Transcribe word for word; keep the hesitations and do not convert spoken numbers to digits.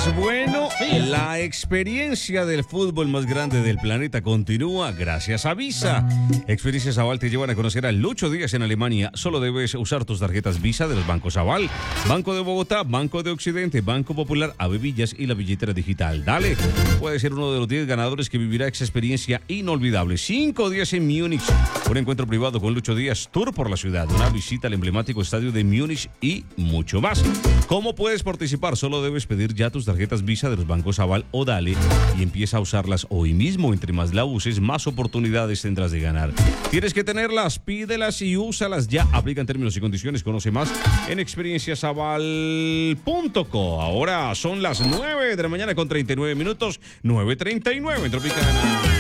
es bueno. La experiencia del fútbol más grande del planeta continúa gracias a Visa. Experiencias Aval te llevan a conocer a Lucho Díaz en Alemania. Solo debes usar tus tarjetas Visa de los bancos Aval, Banco de Bogotá, Banco de Occidente, Banco Popular, Avevillas y la billetera digital. Dale, puedes ser uno de los diez ganadores que vivirá esa experiencia inolvidable. Cinco días en Múnich, un encuentro privado con Lucho Díaz, tour por la ciudad, una visita al emblemático estadio de Múnich y mucho más. ¿Cómo puedes participar? Solo debes pedir ya tus tarjetas Visa de los bancos Aval o Dale y empieza a usarlas hoy mismo. Entre más la uses, más oportunidades tendrás de ganar. Tienes que tenerlas, pídelas y úsalas ya. Aplican términos y condiciones. Conoce más en experiencias aval punto co. Ahora son las nueve de la mañana con treinta y nueve minutos. nueve treinta y nueve en Tropicana.